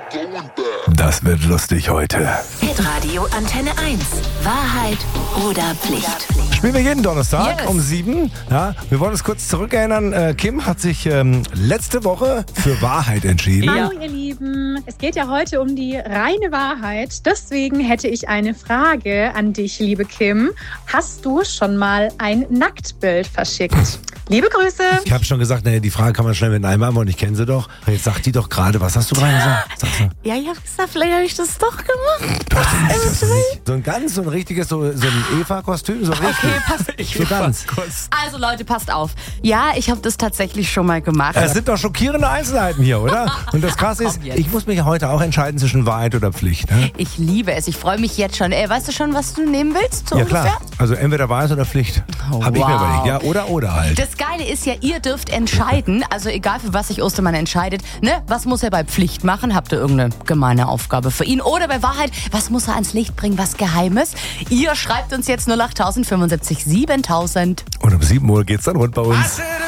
Das wird lustig heute. Hitradio Antenne 1. Wahrheit oder Pflicht? Spielen wir jeden Donnerstag Yes. um 7. Ja, wir wollen uns kurz zurückerinnern. Kim hat sich letzte Woche für Wahrheit entschieden. Ja. Hallo ihr Lieben, es geht ja heute um die reine Wahrheit. Deswegen hätte ich eine Frage an dich, liebe Kim. Hast du schon mal ein Nacktbild verschickt? Liebe Grüße. Ich habe schon gesagt, naja, die Frage kann man schnell mit einem beantworten. Ich kenne sie doch. Und jetzt sagt die doch gerade, was hast du gerade gesagt? Sag's mal. Ja, ich hab gesagt, vielleicht habe ich das doch gemacht. Du hast nicht. So ein richtiges, so ein Eva-Kostüm, so richtig. Okay, passt. So ganz. Also Leute, passt auf. Ja, ich habe das tatsächlich schon mal gemacht. Es sind doch schockierende Einzelheiten hier, oder? Und das Krasse ist, Komm jetzt. ich muss mich heute auch entscheiden zwischen Wahrheit oder Pflicht. Ne? Ich liebe es. Ich freue mich jetzt schon. Weißt du schon, was du nehmen willst? So Ja ungefähr? klar, also entweder Wahrheit oder Pflicht. Oh, Habe ich mir wow. überlegt. Ja, oder halt. Das Geile ist ja, ihr dürft entscheiden, also egal für was sich Ostermann entscheidet, ne? Was muss er bei Pflicht machen? Habt ihr irgendeine gemeine Aufgabe für ihn? Oder bei Wahrheit, was muss er ans Licht bringen, was Geheimes? Ihr schreibt uns jetzt 08000 75 7000. Und um 7 Uhr geht's dann rund bei uns.